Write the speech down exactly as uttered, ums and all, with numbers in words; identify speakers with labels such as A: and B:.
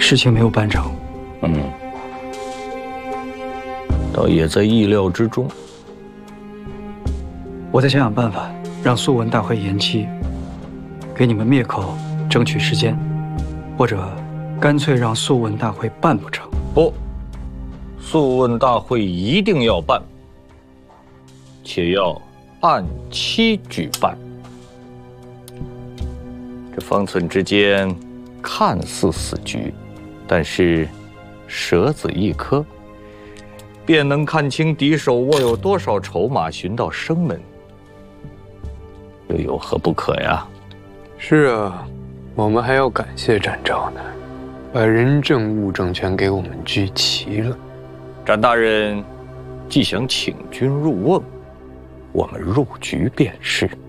A: 事情没有办成。
B: 嗯，倒也在意料之中。
A: 我再想想办法，让素问大会延期，给你们灭口争取时间，或者干脆让素问大会办不成。
B: 不，素问大会一定要办，且要按期举办。这方寸之间看似死局，但是蛇子一颗，便能看清敌手握有多少筹码，寻到生门，又有何不可呀？
C: 是啊，我们还要感谢展昭呢，把人证物证全给我们聚齐了。
B: 展大人既想请君入瓮，我们入局便是。